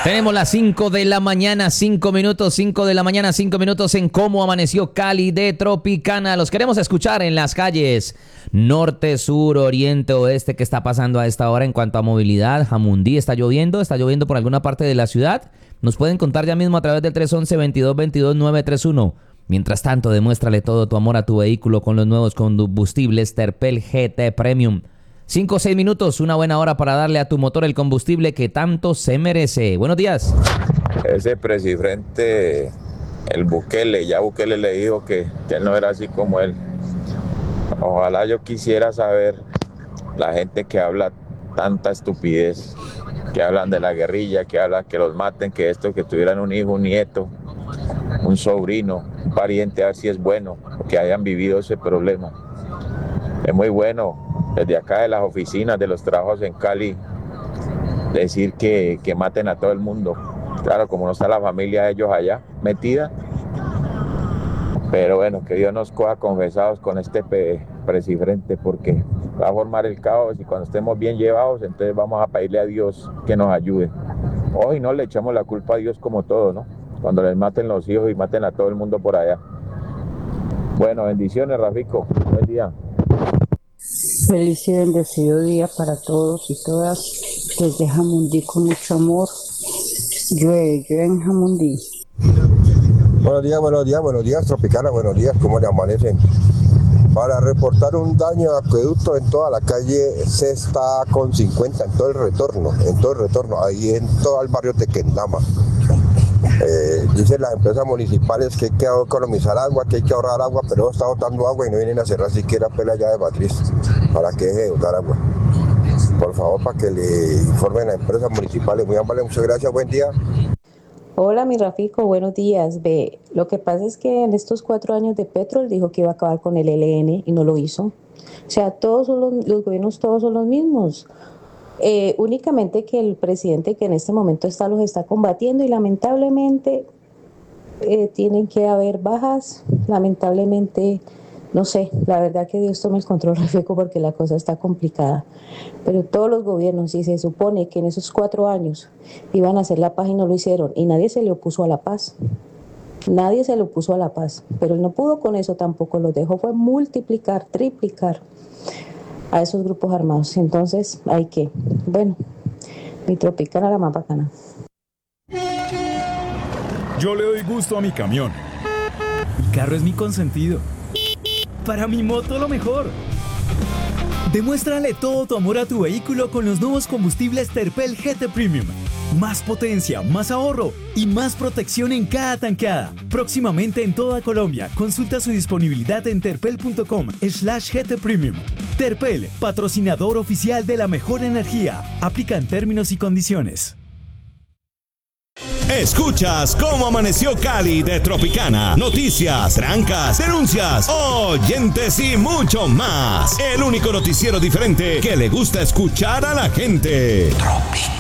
Tenemos las 5 de la mañana, 5 minutos, 5 de la mañana, 5 minutos en Cómo Amaneció Cali de Tropicana. Los queremos escuchar en las calles norte, sur, oriente, oeste. ¿Qué está pasando a esta hora en cuanto a movilidad? Jamundí, ¿está lloviendo? ¿Está lloviendo por alguna parte de la ciudad? Nos pueden contar ya mismo a través del 311-2222-931. Mientras tanto, demuéstrale todo tu amor a tu vehículo con los nuevos combustibles Terpel GT Premium. 5 o 6 minutos, una buena hora para darle a tu motor el combustible que tanto se merece. Buenos días. Ese presidente, el Bukele, ya Bukele le dijo que él no era así como él. Ojalá yo quisiera saber la gente que habla tanta estupidez, que hablan de la guerrilla, que hablan que los maten, que esto, que tuvieran un hijo, un nieto, un sobrino, un pariente, a ver si es bueno, que hayan vivido ese problema. Es muy bueno desde acá de las oficinas, de los trabajos en Cali, decir que maten a todo el mundo. Claro, como no está la familia de ellos allá metida, pero bueno, que Dios nos coja confesados con este presidente, porque va a formar el caos y cuando estemos bien llevados, entonces vamos a pedirle a Dios que nos ayude. Hoy no le echamos la culpa a Dios como todo, ¿no? Cuando les maten los hijos y maten a todo el mundo por allá. Bueno, bendiciones, Rafico. Buen día. Feliz y bendecido día para todos y todas. Desde Jamundí con mucho amor. Llueve en Jamundí. Buenos días, Tropicana, buenos días, ¿cómo le amanecen? Para reportar un daño de acueducto en toda la calle Sexta con 50, en todo el retorno, ahí en todo el barrio de Kendama. Dicen las empresas municipales que hay que economizar agua, que hay que ahorrar agua, pero está botando agua y no vienen a cerrar siquiera pela ya de matriz para que deje de botar agua. Por favor, para que le informen a las empresas municipales. Muy amable, muchas gracias, buen día. Hola, mi Rafico, buenos días. Ve, lo que pasa es que en estos 4 años de Petro él dijo que iba a acabar con el ELN y no lo hizo. O sea, todos son los gobiernos, todos son los mismos. Únicamente que el presidente que en este momento está los está combatiendo y lamentablemente tienen que haber bajas, lamentablemente, no sé, la verdad que Dios tome el control, Rafico, porque la cosa está complicada, pero todos los gobiernos, si se supone que en esos 4 años iban a hacer la paz y no lo hicieron, y nadie se le opuso a la paz, pero él no pudo con eso tampoco, lo dejó fue multiplicar, triplicar a esos grupos armados. Entonces hay que, bueno, mi Tropicana la más bacana. Yo le doy gusto a mi camión. Mi carro es mi consentido. Para mi moto lo mejor. Demuéstrale todo tu amor a tu vehículo con los nuevos combustibles Terpel GT Premium. Más potencia, más ahorro y más protección en cada tanqueada. Próximamente en toda Colombia. Consulta su disponibilidad en terpel.com/GT Premium. Terpel, patrocinador oficial de la mejor energía. Aplican términos y condiciones. Escuchas Cómo Amaneció Cali de Tropicana. Noticias, trancas, denuncias, oyentes y mucho más. El único noticiero diferente que le gusta escuchar a la gente.